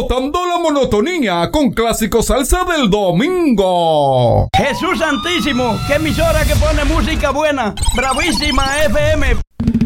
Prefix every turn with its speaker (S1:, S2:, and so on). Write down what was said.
S1: botando la monotonía con clásico salsa del domingo.
S2: Jesús Santísimo, qué emisora que pone música buena. Bravísima FM